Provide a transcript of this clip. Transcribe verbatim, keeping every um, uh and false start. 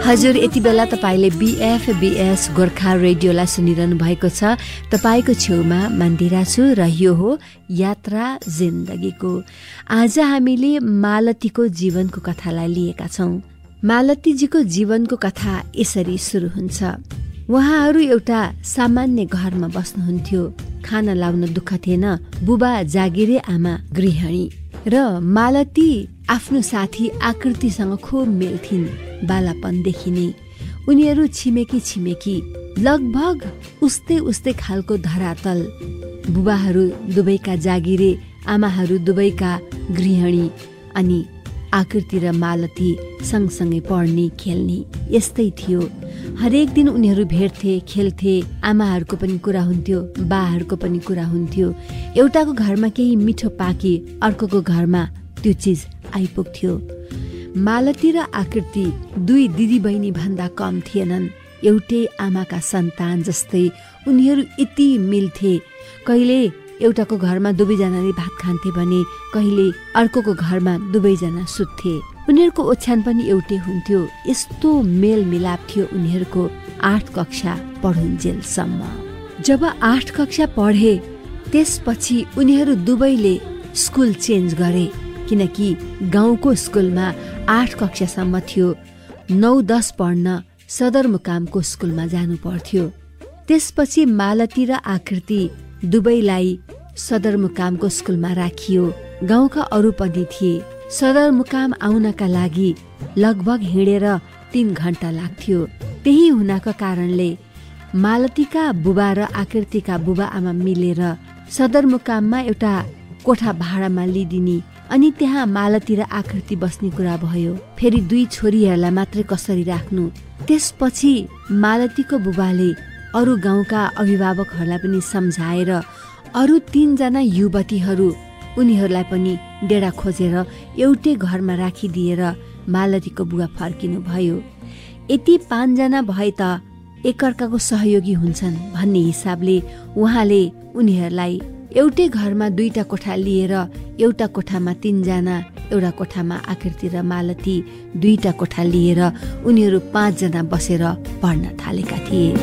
हजुर, यति बेला तपाईँले बीएफबीएस गोर्खा रेडियोलाई सुनिरहनु भएको छ। तपाईँको छेउमा मन्दिरा छु र यो हो यात्रा जिन्दगीको। आज हामीले मालतीको जीवनको कथालाई लिएका छौँ। मालतीजीको जीवनको कथा यसरी सुरु हुन्छ। उहाँहरू एउटा सामान्य घरमा बस्नुहुन्थ्यो। खाना लाउन दुःख थिएन। बुबा जागिरे, आमा गृहिणी र मालती आफ्नो साथी आकृतिसँग खुब मेल्थिन्। बालापनदेखि नै उनीहरू छिमेकी छिमेकी, लगभग उस्तै उस्तै खालको धरातल। बुबाहरू दुवैका जागिरे, आमाहरू दुवैका गृहिणी, अनि आकृति र मालती सँगसँगै पढ्ने खेल्ने यस्तै थियो। हरेक दिन उनीहरू भेट्थे, खेल्थे। आमाहरूको पनि कुरा हुन्थ्यो, बाहरूको पनि कुरा हुन्थ्यो। एउटाको घरमा केही मिठो पाकी अर्कोको घरमा त्यो चिज आइपुग्थ्यो। मालती र आकृति दुई दिदीबहिनी भन्दा कम थिएनन्। एउटै आमाका सन्तान जस्तै उनीहरू यति मिल्थे। कहिले एउटाको घरमा दुवैजनाले भात खान्थे भने कहिले अर्कोको घरमा दुवैजना सुत्थे। उनीहरूको ओछ्यान पनि एउटै हुन्थ्यो। यस्तो मेलमिलाप थियो उनीहरूको आठ कक्षा पढुन्जेलसम्म। जब आठ कक्षा पढे त्यसपछि उनीहरू दुवैले स्कुल चेन्ज गरे, किनकि गाउँको स्कुलमा आठ कक्षासम्म थियो। नौ दस पढ्न सदरमुकामको स्कुलमा जानु पर्थ्यो। त्यसपछि मालती र आकृति दुवैलाई सदरमुकामको स्कुलमा राखियो। गाउँका अरू पनि थिए। सदरमुकाम आउनका लागि लगभग हिँडेर तीन घण्टा लाग्थ्यो। त्यही हुनाको कारणले मालतीका बुबा र आकृतिका बुबा आमा मिलेर सदरमुकाममा एउटा कोठा भाडामा लिदिने अनि त्यहाँ मालती र आकृति बस्ने कुरा भयो। फेरि दुई छोरीहरूलाई मात्रै कसरी राख्नु। त्यसपछि मालतीको बुबाले अरू गाउँका अभिभावकहरूलाई पनि सम्झाएर अरू तीनजना युवतीहरू उनीहरूलाई पनि डेरा खोजेर एउटै घरमा राखिदिएर मालतीको बुवा फर्किनु भयो। यति पाँचजना भए त एकअर्काको सहयोगी हुन्छन् भन्ने हिसाबले उहाँले उनीहरूलाई एउटै घरमा दुईटा कोठा लिएर एउटा कोठामा तीनजना, एउटा कोठामा आकृति र मालती, दुईटा कोठा लिएर उनीहरू पाँचजना बसेर पढ्न थालेका थिए।